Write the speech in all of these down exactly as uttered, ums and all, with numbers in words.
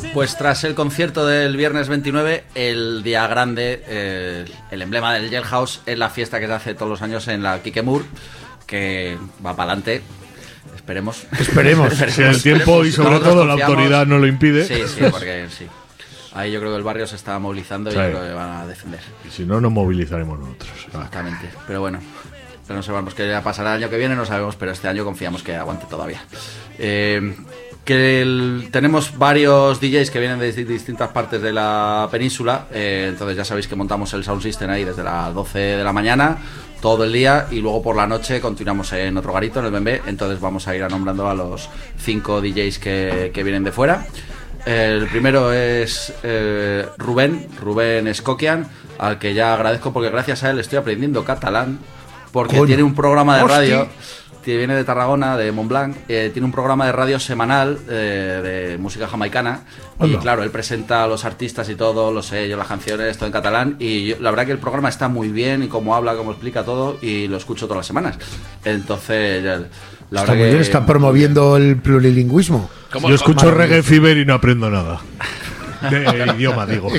Pues tras el concierto del viernes veintinueve, el día grande, eh, el emblema del Jailhouse es la fiesta que se hace todos los años en la Kikemur, que va para adelante. Esperemos. Esperemos. Si el tiempo y sobre todo la autoridad no lo impide. Sí, sí, porque sí. Ahí yo creo que el barrio se está movilizando y sí. Yo creo que van a defender. Y si no, nos movilizaremos nosotros. Exactamente. Pero bueno, pero no sabemos qué pasará el año que viene, no sabemos, pero este año confiamos que aguante todavía. Eh, que el, tenemos varios D Js que vienen de distintas partes de la península, eh, entonces ya sabéis que montamos el sound system ahí desde las doce de la mañana, todo el día, y luego por la noche continuamos en otro garito, en el Bembé, entonces vamos a ir nombrando a los cinco D Js que, que vienen de fuera. El primero es eh, Rubén, Rubén Skokian, al que ya agradezco porque gracias a él estoy aprendiendo catalán, porque Coño. tiene un programa de radio... Hostia. Viene de Tarragona, de Montblanc, eh, tiene un programa de radio semanal eh, de música jamaicana. Hola. Y claro, él presenta a los artistas y todo, los sellos, las canciones, todo en catalán. Y yo, la verdad que el programa está muy bien, y cómo habla, cómo explica todo, y lo escucho todas las semanas. Entonces, ya, la está verdad muy que, bien, está promoviendo el plurilingüismo. Yo escucho Reggae Fever y no aprendo nada. De idioma, digo.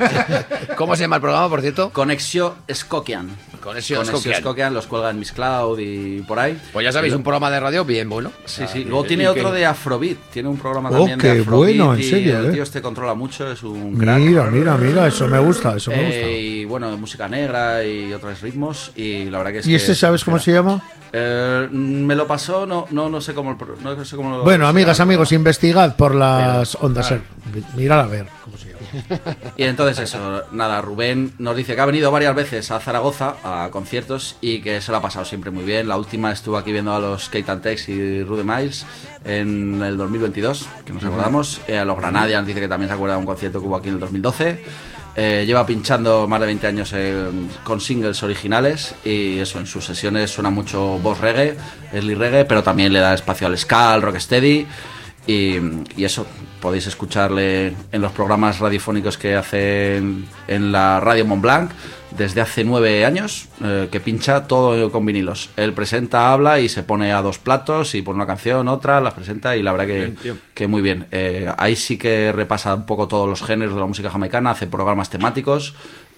¿Cómo se llama el programa, por cierto? Conexión Skokian. Conexión Skokian. Skokian, los cuelga en Mixcloud y por ahí. Pues ya sabéis, un programa de radio bien bueno. Sí, sí. Luego tiene y otro que... de Afrobeat. Tiene un programa oh, también de Afrobeat. Bueno, en serio, el ¿eh? tío este controla mucho, es un crack. Mira, mira, mira, eso me gusta, eso me gusta. Eh, y bueno, de música negra y otros ritmos. Y la verdad que es ¿Y que este sabes cómo se llama? Eh, me lo pasó, no, no, no sé cómo, no sé cómo lo Bueno, amigas, amigos, investigad por las Mira, ondas. Ah. Mirad a ver cómo se llama. Y entonces eso, nada, Rubén nos dice que ha venido varias veces a Zaragoza a conciertos y que se lo ha pasado siempre muy bien. La última estuvo aquí viendo a los Kate and Tex y Rude Miles en el dos mil veintidós, que nos acordamos. Eh, a los Granadians dice que también se acuerda de un concierto que hubo aquí en el dos mil doce. Eh, lleva pinchando más de veinte años eh, con singles originales, y eso, en sus sesiones suena mucho boss reggae, early reggae, pero también le da espacio al ska, al rocksteady, y, y eso, podéis escucharle en los programas radiofónicos que hace en, en la Radio Montblanc desde hace nueve años, eh, que pincha todo con vinilos. Él presenta, habla y se pone a dos platos y pone una canción, otra, las presenta, y la verdad que, bien, que muy bien. Eh, ahí sí que repasa un poco todos los géneros de la música jamaicana, hace programas temáticos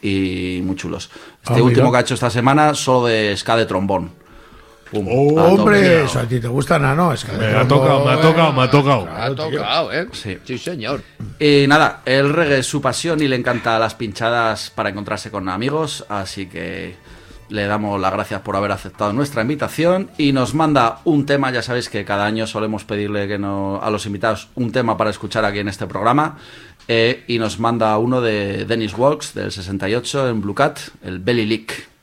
y muy chulos. Este ah, último mira. que ha hecho esta semana, solo de ska de trombón. Pum, oh, hombre, eso a ti te gusta, no, es que me ha tocado, me ha tocado, me ha tocado. Me ha tocado, ¿eh? Sí. Sí, señor. Y nada, el reggae es su pasión y le encanta las pinchadas para encontrarse con amigos, así que le damos las gracias por haber aceptado nuestra invitación y nos manda un tema. Ya sabéis que cada año solemos pedirle que no, a los invitados un tema para escuchar aquí en este programa, eh, y nos manda uno de Dennis Walks del sesenta y ocho en Blue Cat, el Belly Lick.